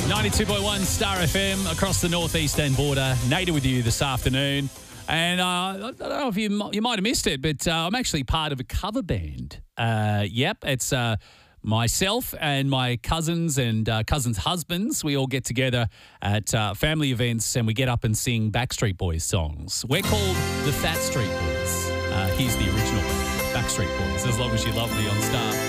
92.1 Star FM across the northeastern border. Nader with you this afternoon. And I don't know if you might have missed it, but I'm actually part of a cover band. It's myself and my cousins and cousins' husbands. We all get together at family events and we get up and sing Backstreet Boys songs. We're called the Fat Street Boys. Here's the original band, Backstreet Boys, as long as you love me on Star.